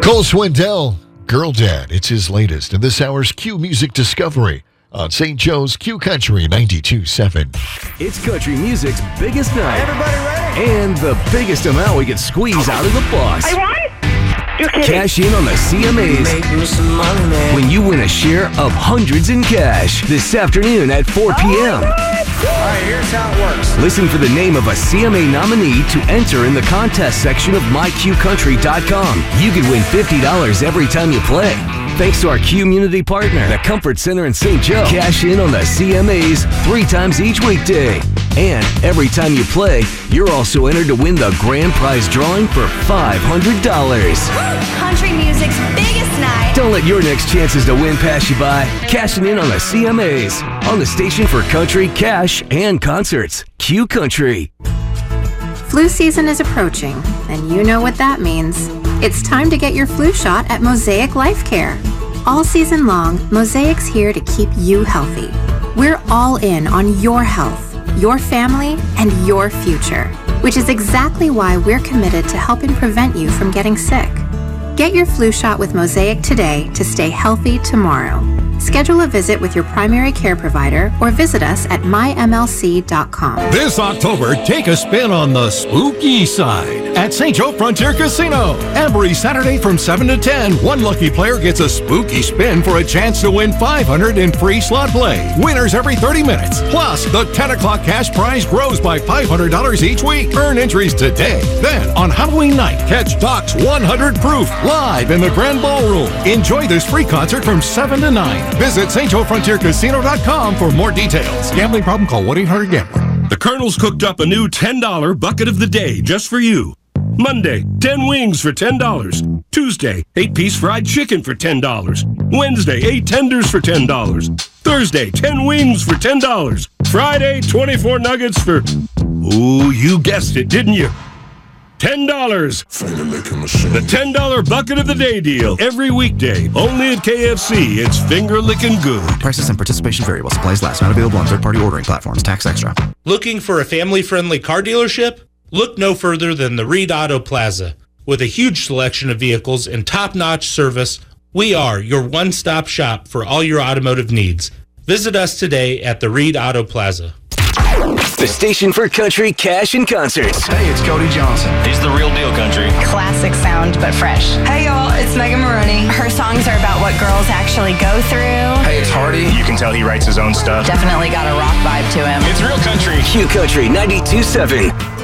Cole Swindell, Girl Dad. It's his latest in this hour's Q Music Discovery on St. Joe's Q Country 92.7. It's country music's biggest night. Everybody ready? And the biggest amount we could squeeze out of the boss. I won? You're kidding. Cash in on the CMAs when you win a share of hundreds in cash this afternoon at 4 p.m. All right, here's how it works. Listen for the name of a CMA nominee to enter in the contest section of myqcountry.com. You could win $50 every time you play. Thanks to our community partner, the Comfort Center in St. Joe. Cash in on the CMAs 3 times each weekday. And every time you play, you're also entered to win the grand prize drawing for $500. Country music's biggest night. Don't let your next chances to win pass you by. Cashing in on the CMAs. On the station for country, cash, and concerts. Q Country. Flu season is approaching, and you know what that means. It's time to get your flu shot at Mosaic Life Care. All season long, Mosaic's here to keep you healthy. We're all in on your health, your family, and your future, which is exactly why we're committed to helping prevent you from getting sick. Get your flu shot with Mosaic today to stay healthy tomorrow. Schedule a visit with your primary care provider or visit us at mymlc.com. This October, take a spin on the spooky side at St. Joe Frontier Casino. Every Saturday from 7 to 10, one lucky player gets a spooky spin for a chance to win $500 in free slot play. Winners every 30 minutes. Plus, the 10 o'clock cash prize grows by $500 each week. Earn entries today. Then, on Halloween night, catch Doc's 100 Proof live in the Grand Ballroom. Enjoy this free concert from 7 to 9. Visit stjoefrontiercasino.com for more details. Gambling problem? Call 1-800-GAMBLER. The Colonel's cooked up a new $10 bucket of the day just for you. Monday, 10 wings for $10. Tuesday, 8-piece fried chicken for $10. Wednesday, 8 tenders for $10. Thursday, 10 wings for $10. Friday, 24 nuggets for... Ooh, you guessed it, didn't you? $10. The $10 bucket of the day deal. Every weekday. Only at KFC. It's finger licking good. Prices and participation variable. Supplies last. Not available on third-party ordering platforms. Tax extra. Looking for a family-friendly car dealership? Look no further than the Reed Auto Plaza. With a huge selection of vehicles and top-notch service, we are your one-stop shop for all your automotive needs. Visit us today at the Reed Auto Plaza. The station for country, cash, and concerts. Hey, it's Cody Johnson. He's the real deal country. Classic sound, but fresh. Hey, y'all, it's Megan Maroney. Her songs are about what girls actually go through. Hey, it's Hardy. You can tell he writes his own stuff. Definitely got a rock vibe to him. It's real country. Q Country 92.7.